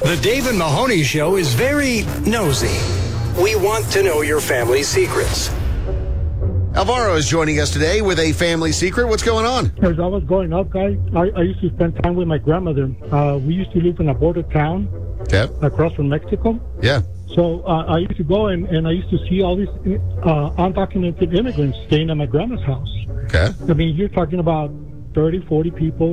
The Dave and Mahoney Show is very nosy. We want to know your family's secrets. Alvaro is joining us today with a family secret. What's going on? As I was growing up, guys, I used to spend time with my grandmother. We used to live in a border town across from Mexico. Yeah. So I used to go and I used to see all these undocumented immigrants staying at my grandma's house. Okay. I mean, you're talking about 30, 40 people